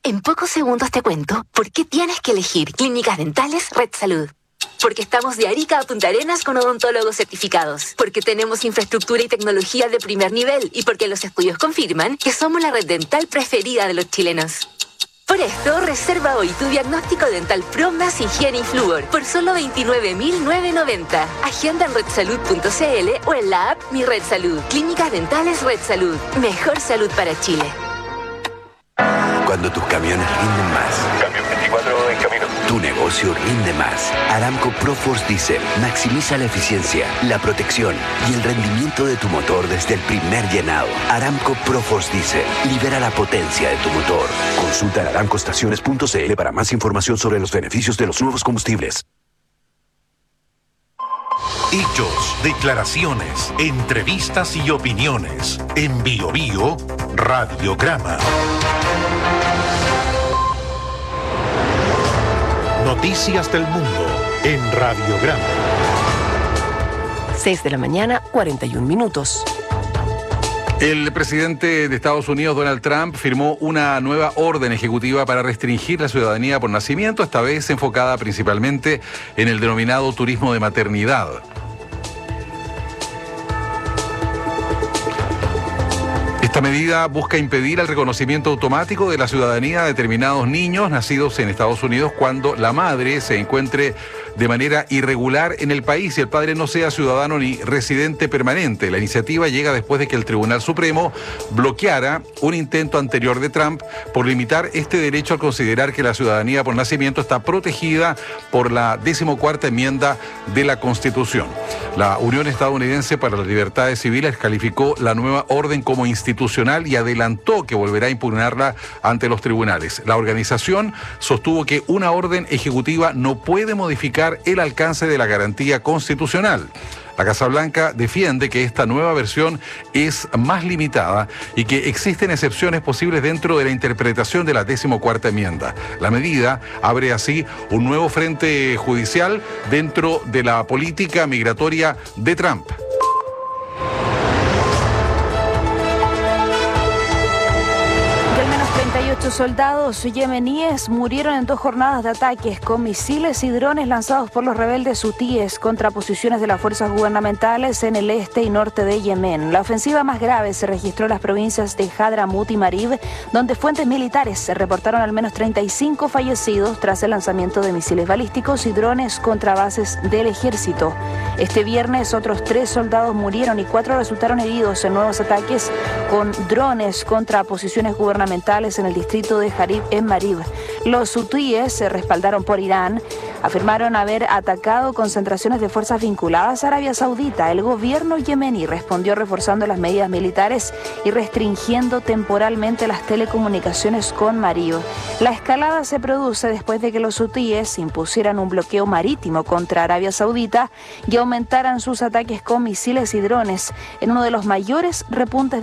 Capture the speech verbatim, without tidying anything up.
En pocos segundos te cuento por qué tienes que elegir Clínicas Dentales Red Salud. Porque estamos de Arica a Punta Arenas con odontólogos certificados. Porque tenemos infraestructura y tecnología de primer nivel. Y porque los estudios confirman que somos la red dental preferida de los chilenos. Por esto, reserva hoy tu diagnóstico dental Pro más higiene y flúor por solo veintinueve mil novecientos noventa. Agenda en red salud punto c l o en la app Mi Red Salud. Clínicas Dentales Red Salud. Mejor salud para Chile. Cuando tus camiones rinden más. Camión veinticuatro en camino. Tu negocio rinde más. Aramco ProForce Diesel maximiza la eficiencia, la protección y el rendimiento de tu motor desde el primer llenado. Aramco ProForce Diesel libera la potencia de tu motor. Consulta en aramco estaciones punto c l para más información sobre los beneficios de los nuevos combustibles. Hechos, declaraciones, entrevistas y opiniones. En Bio Bio, Radiograma. Noticias del mundo en Radiograma. seis de la mañana, cuarenta y un minutos. El presidente de Estados Unidos, Donald Trump, firmó una nueva orden ejecutiva para restringir la ciudadanía por nacimiento, esta vez enfocada principalmente en el denominado turismo de maternidad. Esta medida busca impedir el reconocimiento automático de la ciudadanía de determinados niños nacidos en Estados Unidos cuando la madre se encuentre de manera irregular en el país y el padre no sea ciudadano ni residente permanente. La iniciativa llega después de que el Tribunal Supremo bloqueara un intento anterior de Trump por limitar este derecho al considerar que la ciudadanía por nacimiento está protegida por la decimocuarta enmienda de la Constitución. La Unión Estadounidense para las Libertades Civiles calificó la nueva orden como institucional y adelantó que volverá a impugnarla ante los tribunales. La organización sostuvo que una orden ejecutiva no puede modificar el alcance de la garantía constitucional. La Casa Blanca defiende que esta nueva versión es más limitada y que existen excepciones posibles dentro de la interpretación de la decimocuarta enmienda. La medida abre así un nuevo frente judicial dentro de la política migratoria de Trump. treinta y ocho soldados yemeníes murieron en dos jornadas de ataques con misiles y drones lanzados por los rebeldes hutíes contra posiciones de las fuerzas gubernamentales en el este y norte de Yemen. La ofensiva más grave se registró en las provincias de Hadramut y Marib, donde fuentes militares se reportaron al menos treinta y cinco fallecidos tras el lanzamiento de misiles balísticos y drones contra bases del ejército. Este viernes otros tres soldados murieron y cuatro resultaron heridos en nuevos ataques con drones contra posiciones gubernamentales en el distrito de Jarib en Marib. Los hutíes, se respaldaron por Irán, afirmaron haber atacado concentraciones de fuerzas vinculadas a Arabia Saudita. El gobierno yemení respondió reforzando las medidas militares y restringiendo temporalmente las telecomunicaciones con Marib. La escalada se produce después de que los hutíes impusieran un bloqueo marítimo contra Arabia Saudita y aumentaran sus ataques con misiles y drones en uno de los mayores repuntes